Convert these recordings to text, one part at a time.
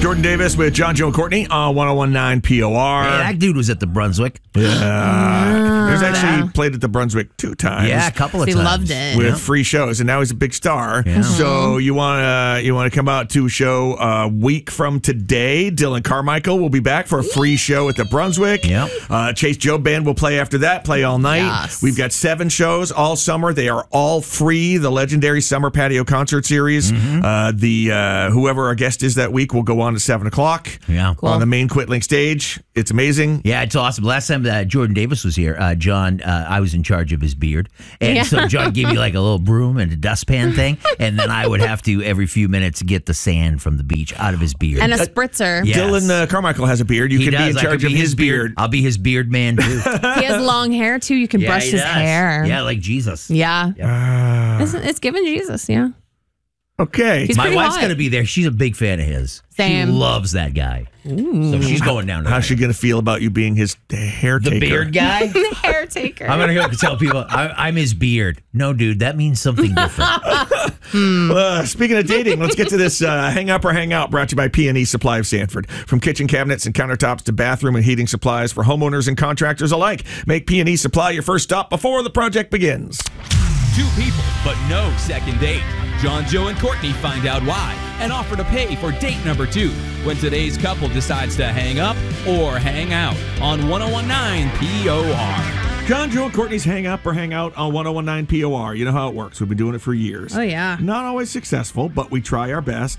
Jordan Davis with John, Joe, and Courtney on 101.9 POR. Hey, that dude was at the Brunswick. Yeah. He was actually played at the Brunswick 2 times. Yeah, a couple of He times. loved it. With free shows, and now he's a big star. Yeah. So you wanna come out to a show a week from today? Dylan Carmichael will be back for a free show at the Brunswick. Yep. Chase Joe Band will play after that. Play all night. Yes. We've got 7 shows all summer. They are all free. The legendary Summer Patio Concert Series. Whoever our guest is that week will go on at 7:00. Yeah. On the main Quitlink stage. It's amazing. Yeah, it's awesome. Last time Jordan Davis was here, John, I was in charge of his beard. And so John gave me like a little broom and a dustpan thing. And then I would have to, every few minutes, get the sand from the beach out of his beard. And a spritzer. Yes. Dylan Carmichael has a beard. You He can be does. in I charge could of be his beard. I'll be his beard man, too. He has long hair, too. You can Yeah, brush he his does. hair. Yeah, like Jesus. Yeah. It's giving Jesus, yeah. Okay. He's My pretty wife's hot. going to be there. She's a big fan of his. Same. She loves that guy. So she's going down to How's she going to feel about you being his hair the taker? beard guy? The hair taker. I'm going to go tell people I'm his beard. No, dude, that means something different. Speaking of dating, let's get to this Hang Up or Hang Out brought to you by P&E Supply of Sanford. From kitchen cabinets and countertops to bathroom and heating supplies for homeowners and contractors alike. Make P&E Supply your first stop before the project begins. 2 people, but no second date. John, Joe, and Courtney find out why and offer to pay for date number 2 when today's couple decides to hang up or hang out on 101.9 POR. John, Joe, and Courtney's Hang Up or Hang Out on 101.9 POR. You know how it works. We've been doing it for years. Oh, yeah. Not always successful, but we try our best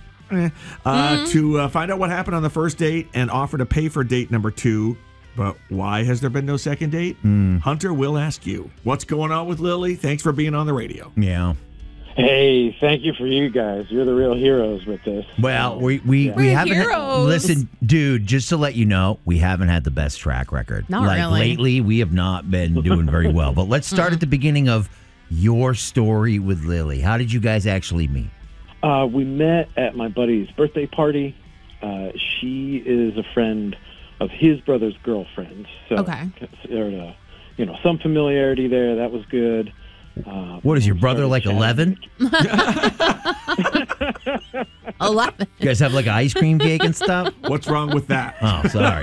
to find out what happened on the first date and offer to pay for date number 2. But why has there been no second date? Hunter will ask you. What's going on with Lily? Thanks for being on the radio. Yeah. Hey, thank you for you guys. You're the real heroes with this. Well, we haven't heroes. listen, dude, just to let you know, we haven't had the best track record. Not like really. lately, we have not been doing very well. But let's start at the beginning of your story with Lily. How did you guys actually meet? We met at my buddy's birthday party. She is a friend of his brother's girlfriend. So Okay. considered some familiarity there. That was good. What is your we brother, started like chatting. 11? 11. You guys have like an ice cream cake and stuff? What's wrong with that? Oh, sorry.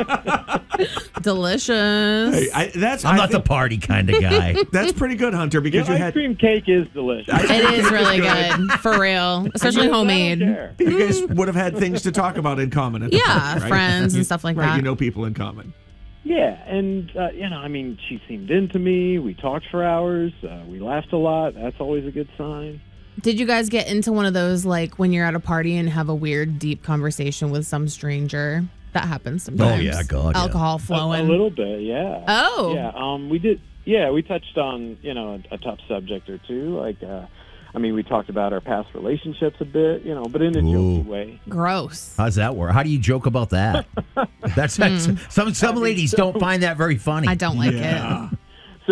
Delicious. Hey, I'm not the party kind of guy. That's pretty good, Hunter, because you Ice had cream cake is delicious. It is really good. For real. Especially homemade. I don't care. you guys would have had things to talk about in common. At the Yeah, party, right? friends and stuff like Right, that. you know people in common. Yeah, and, she seemed into me. We talked for hours. We laughed a lot. That's always a good sign. Did you guys get into one of those, like, when you're at a party and have a weird, deep conversation with some stranger? That happens sometimes. yeah, God, yeah. Alcohol A flowing. little bit, yeah. Oh. Yeah, we did. Yeah, we touched on, a tough subject or two. Like, we talked about our past relationships a bit, but in a jokey way. Gross. How's that work? How do you joke about that? That's some ladies don't find that very funny. I don't like Yeah. it.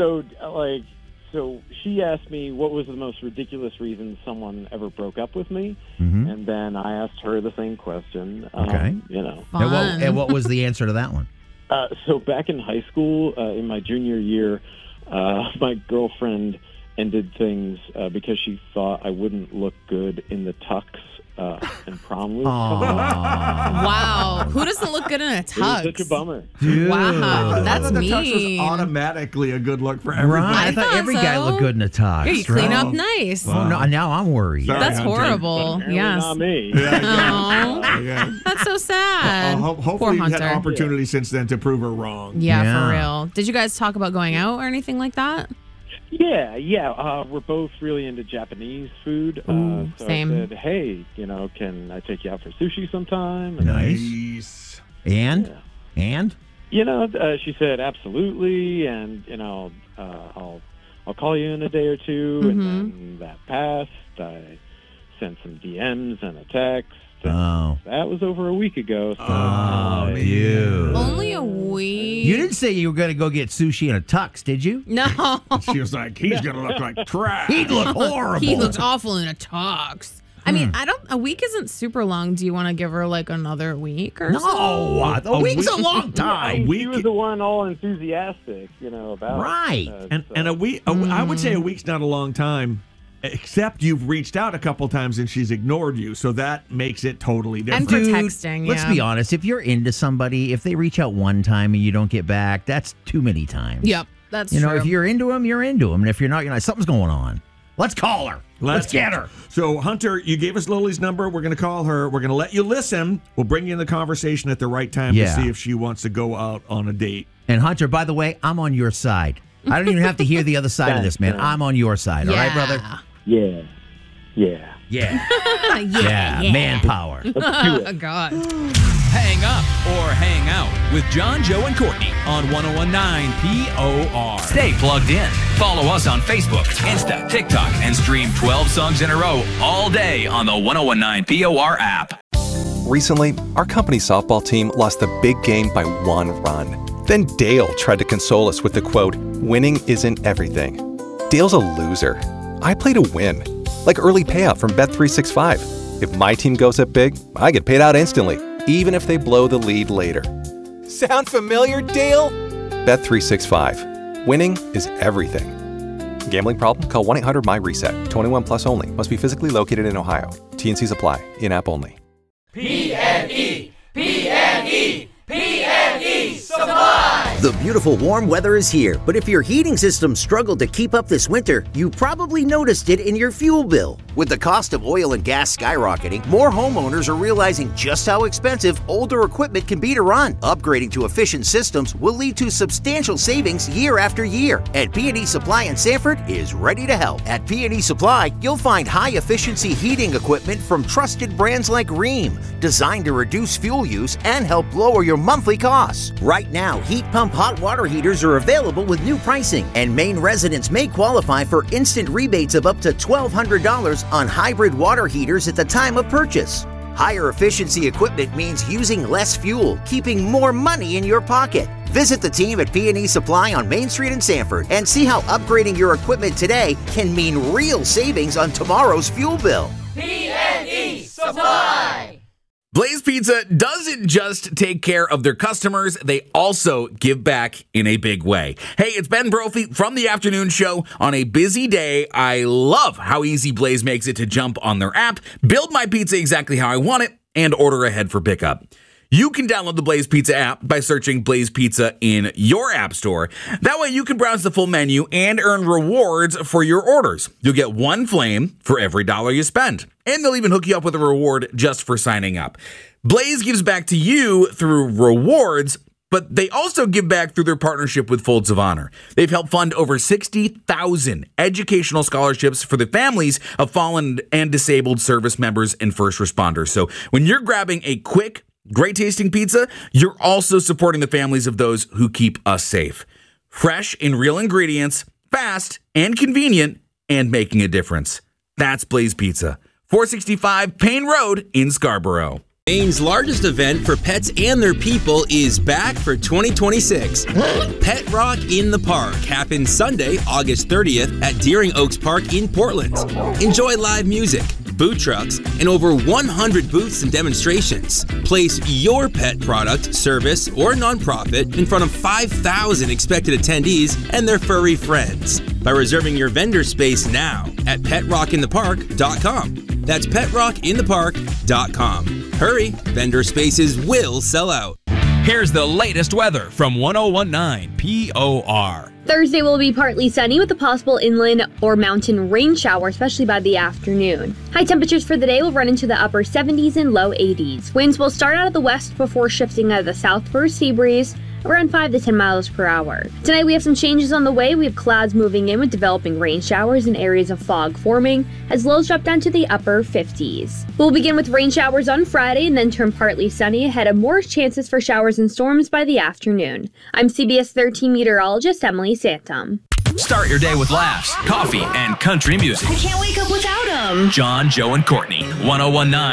So she asked me what was the most ridiculous reason someone ever broke up with me, Mhm. and then I asked her the same question. Okay. Fun. And what was the answer to that one? So back in high school, in my junior year, my girlfriend ended things because she thought I wouldn't look good in the tux and prom loop. Wow. Who doesn't look good in a It was such a tux? bummer. Wow. That's the tux was mean. automatically a good look for everybody. Right. I thought thought every guy so. looked good in a tux. Yeah, you clean right? up nice. Oh, no, now I'm worried. Sorry, That's Hunter. horrible. Apparently Yes. not me. Aw. Yeah. That's so sad. Poor Hopefully you've had Hunter. opportunity since then to prove her wrong. Yeah, Yeah. for real. Did you guys talk about going out or anything like that? Yeah. We're both really into Japanese food. Ooh, So same. I said, hey, can I take you out for sushi sometime? And, Nice. And? she said, absolutely. And, I'll call you in a day or two. Mm-hmm. And then that passed. I sent some DMs and a text. Oh. That was over a week ago. So Oh, you. Only a week. You didn't say you were going to go get sushi in a tux, did you? No. She was like, he's going to look like trash. He'd look horrible. He looks awful in a tux. I mean, a week isn't super long. Do you want to give her like another week or so? No, a week's a long time. He was the one all enthusiastic, about Right. And a week, I would say a week's not a long time. except you've reached out a couple times and she's ignored you. So that makes it totally different. And for texting, Let's be honest. If you're into somebody, if they reach out one time and you don't get back, that's too many times. Yep, that's You know, true. if you're into them, you're into them. And if you're not, you're not. Something's going on. Let's call her. Let's get her. So, Hunter, you gave us Lily's number. We're going to call her. We're going to let you listen. We'll bring you in the conversation at the right time to see if she wants to go out on a date. And Hunter, by the way, I'm on your side. I don't even have to hear the other side of this, man. I'm on your side. All right, brother? Yeah. Yeah. Manpower. Oh, God. Hang up or hang out with John, Joe, and Courtney on 101.9 POR. Stay plugged in. Follow us on Facebook, Insta, TikTok, and stream 12 songs in a row all day on the 101.9 POR app. Recently, our company softball team lost the big game by 1 run. Then Dale tried to console us with the quote, "Winning isn't everything." Dale's a loser. I play to win. Like early payout from Bet365. If my team goes up big, I get paid out instantly, even if they blow the lead later. Sound familiar, Dale? Bet365. Winning is everything. Gambling problem? Call 1-800-MY-RESET. 21 plus only. Must be physically located in Ohio. T&Cs apply. In-app only. PNE Supply! The beautiful warm weather is here, but if your heating system struggled to keep up this winter, you probably noticed it in your fuel bill. With the cost of oil and gas skyrocketing, more homeowners are realizing just how expensive older equipment can be to run. Upgrading to efficient systems will lead to substantial savings year after year, and P&E Supply in Sanford is ready to help. At P&E Supply, you'll find high-efficiency heating equipment from trusted brands like Rheem, designed to reduce fuel use and help lower your monthly costs. Right now, heat pump hot water heaters are available with new pricing, and Maine residents may qualify for instant rebates of up to $1,200 on hybrid water heaters at the time of purchase. Higher efficiency equipment means using less fuel, keeping more money in your pocket. Visit the team at P&E Supply on Main Street in Sanford and see how upgrading your equipment today can mean real savings on tomorrow's fuel bill. PNE Supply! Blaze Pizza doesn't just take care of their customers, they also give back in a big way. Hey, it's Ben Brophy from The Afternoon Show. On a busy day, I love how easy Blaze makes it to jump on their app, build my pizza exactly how I want it, and order ahead for pickup. You can download the Blaze Pizza app by searching Blaze Pizza in your app store. That way you can browse the full menu and earn rewards for your orders. You'll get 1 flame for every $1 you spend. And they'll even hook you up with a reward just for signing up. Blaze gives back to you through rewards, but they also give back through their partnership with Folds of Honor. They've helped fund over 60,000 educational scholarships for the families of fallen and disabled service members and first responders. So when you're grabbing a quick, great tasting pizza, you're also supporting the families of those who keep us safe. Fresh and real ingredients, fast and convenient, and making a difference. That's Blaze Pizza, 465 Payne Road in Scarborough. Maine's largest event for pets and their people is back for 2026. Pet Rock in the Park happens Sunday, August 30th at Deering Oaks Park in Portland. Enjoy live music, food trucks, and over 100 booths and demonstrations. Place your pet product, service, or nonprofit in front of 5,000 expected attendees and their furry friends by reserving your vendor space now at PetRockInThePark.com. That's PetRockInThePark.com. Hurry, vendor spaces will sell out. Here's the latest weather from 101.9 POR. Thursday will be partly sunny with a possible inland or mountain rain shower, especially by the afternoon. High temperatures for the day will run into the upper 70s and low 80s. Winds will start out of the west before shifting out of the south for a sea breeze, around 5 to 10 miles per hour. Tonight we have some changes on the way. We have clouds moving in with developing rain showers and areas of fog forming as lows drop down to the upper 50s. We'll begin with rain showers on Friday and then turn partly sunny ahead of more chances for showers and storms by the afternoon. I'm CBS 13 meteorologist Emily Santum. Start your day with laughs, coffee, and country music. I can't wake up without them. John, Joe, and Courtney, 101.9